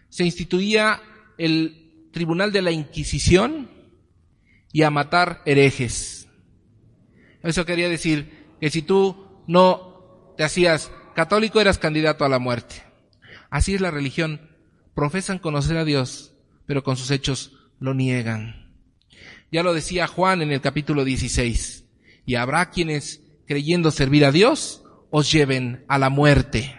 se instituía el tribunal de la Inquisición y a matar herejes. Eso quería decir que si tú no te hacías católico, eras candidato a la muerte. Así es la religión. Profesan conocer a Dios, pero con sus hechos lo niegan. Ya lo decía Juan en el capítulo 16. Y habrá quienes, creyendo servir a Dios, os lleven a la muerte,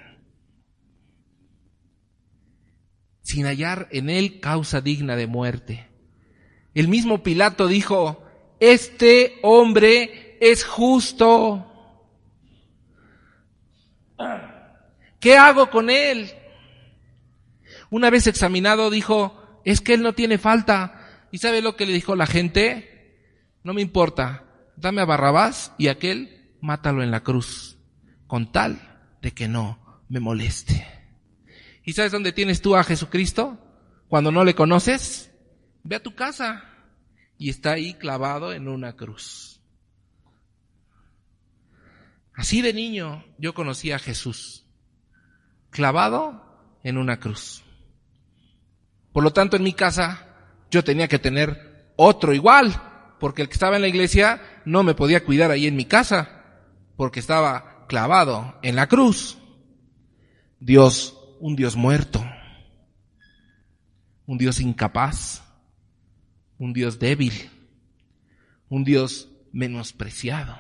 sin hallar en él causa digna de muerte. El mismo Pilato dijo: este hombre es justo. ¿Qué hago con él? Una vez examinado dijo: es que él no tiene falta. ¿Y sabe lo que le dijo la gente? No me importa, dame a Barrabás y aquel mátalo en la cruz, con tal de que no me moleste. ¿Y sabes dónde tienes tú a Jesucristo? Cuando no le conoces, ve a tu casa y está ahí clavado en una cruz. Así de niño yo conocí a Jesús, clavado en una cruz. Por lo tanto, en mi casa yo tenía que tener otro igual, porque el que estaba en la iglesia no me podía cuidar ahí en mi casa, porque estaba clavado en la cruz. Dios, un Dios muerto, un Dios incapaz, un Dios débil, un Dios menospreciado.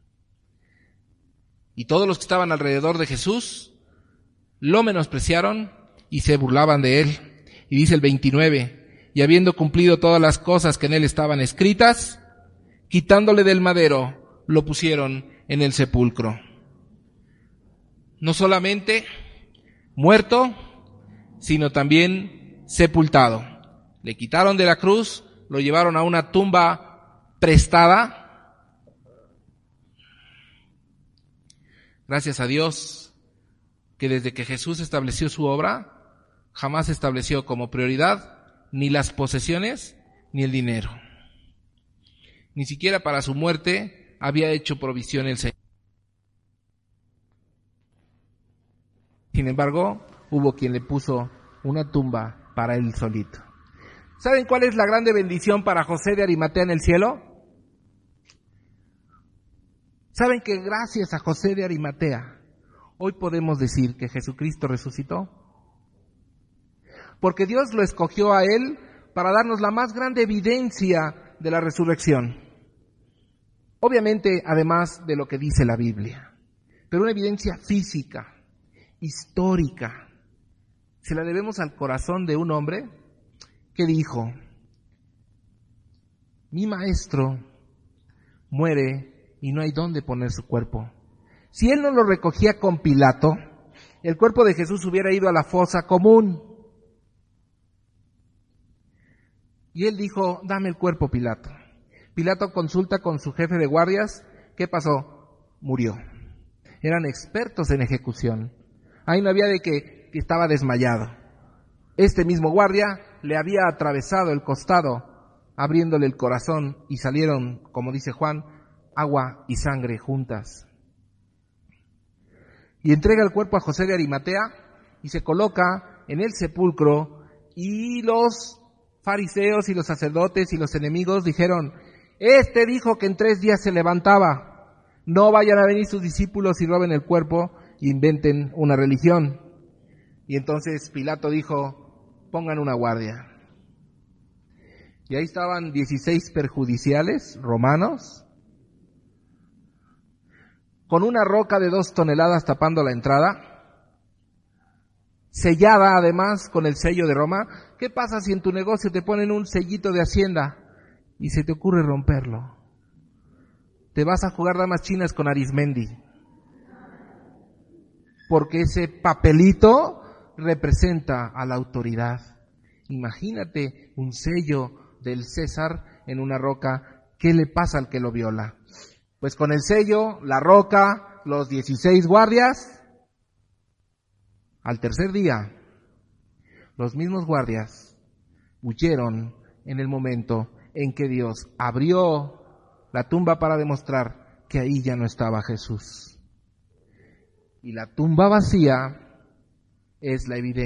Y todos los que estaban alrededor de Jesús lo menospreciaron y se burlaban de él. Y dice el 29, y habiendo cumplido todas las cosas que en él estaban escritas, quitándole del madero, lo pusieron en el sepulcro. No solamente muerto, sino también sepultado. Le quitaron de la cruz, lo llevaron a una tumba prestada. Gracias a Dios que desde que Jesús estableció su obra, jamás estableció como prioridad ni las posesiones ni el dinero. Ni siquiera para su muerte había hecho provisión el Señor. Sin embargo, hubo quien le puso una tumba para él solito. ¿Saben cuál es la grande bendición para José de Arimatea en el cielo? ¿Saben que gracias a José de Arimatea hoy podemos decir que Jesucristo resucitó? Porque Dios lo escogió a él para darnos la más grande evidencia de la resurrección. Obviamente, además de lo que dice la Biblia, pero una evidencia física, histórica. Se la debemos al corazón de un hombre que dijo: mi maestro muere y no hay dónde poner su cuerpo. Si él no lo recogía con Pilato, el cuerpo de Jesús hubiera ido a la fosa común. Y él dijo: dame el cuerpo, Pilato. Pilato consulta con su jefe de guardias. ¿Qué pasó? Murió. Eran expertos en ejecución. Ahí no había de que estaba desmayado. Este mismo guardia le había atravesado el costado, abriéndole el corazón, y salieron, como dice Juan, agua y sangre juntas. Y entrega el cuerpo a José de Arimatea y se coloca en el sepulcro, y los fariseos y los sacerdotes y los enemigos dijeron: este dijo que en 3 días se levantaba, no vayan a venir sus discípulos y roben el cuerpo e inventen una religión. Y entonces Pilato dijo: pongan una guardia. Y ahí estaban 16 perjudiciales romanos, con una roca de 2 toneladas tapando la entrada, sellada además con el sello de Roma. ¿Qué pasa si en tu negocio te ponen un sellito de Hacienda y se te ocurre romperlo? Te vas a jugar damas chinas con Arismendi, porque ese papelito representa a la autoridad. Imagínate un sello del César en una roca. ¿Qué le pasa al que lo viola? Pues con el sello, la roca, los 16 guardias. Al tercer día, los mismos guardias huyeron en el momento en que Dios abrió la tumba para demostrar que ahí ya no estaba Jesús. Y la tumba vacía es la evidencia